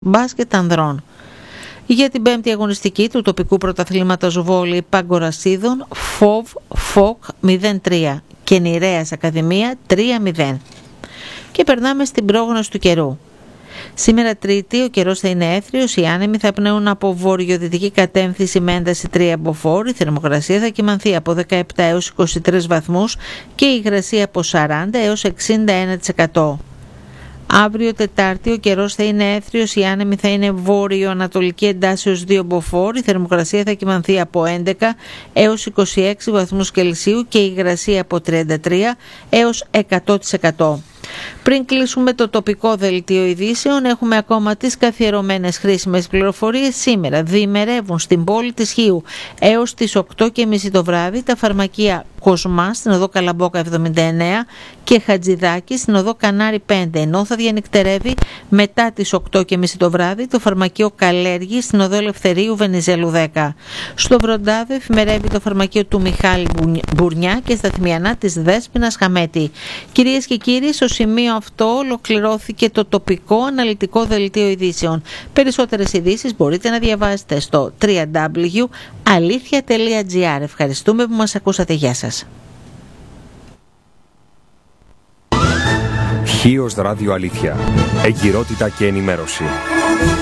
μπάσκετ ανδρών. Για την πέμπτη αγωνιστική του τοπικού πρωταθλήματος βόλεϊ Παγκορασίδων, ΦΟΚ 0-3 και Νηρέας Ακαδημία 3-0. Και περνάμε στην πρόγνωση του καιρού. Σήμερα Τρίτη ο καιρός θα είναι έθριος, οι άνεμοι θα πνέουν από βορειοδυτική κατεύθυνση με ένταση 3 μποφόρ, η θερμοκρασία θα κυμανθεί από 17 έως 23 βαθμούς και η υγρασία από 40 έως 61%. Αύριο Τετάρτη ο καιρός θα είναι έθριος, οι άνεμοι θα είναι βόρειο-ανατολική εντάσεως 2 μποφόρ, η θερμοκρασία θα κυμανθεί από 11 έως 26 βαθμούς Κελσίου και η υγρασία από 33 έως 100%. Πριν κλείσουμε το τοπικό δελτίο ειδήσεων, έχουμε ακόμα τις καθιερωμένες χρήσιμες πληροφορίες. Σήμερα διημερεύουν στην πόλη της Χίου έως τις 8.30 το βράδυ τα φαρμακεία Κοσμά στην οδό Καλαμπόκα 79 και Χατζηδάκη στην οδό Κανάρι 5, ενώ θα διανυκτερεύει μετά τις 8.30 το βράδυ το φαρμακείο Καλέργη στην οδό Ελευθερίου Βενιζέλου 10. Στο Βροντάδο εφημερεύει το φαρμακείο του Μιχάλη Μπουρνιά και στα Θημιανά της Δέσποινας Χαμέτη. Κυρίες και κύριοι, στο σημείο αυτό ολοκληρώθηκε το τοπικό αναλυτικό δελτίο ειδήσεων. Περισσότερες ειδήσεις μπορείτε να διαβάσετε στο www.alithia.gr. Ευχαριστούμε που μας ακούσατε. Γεια σας. Χίος Ράδιο Αλήθεια. Εγκυρότητα και ενημέρωση.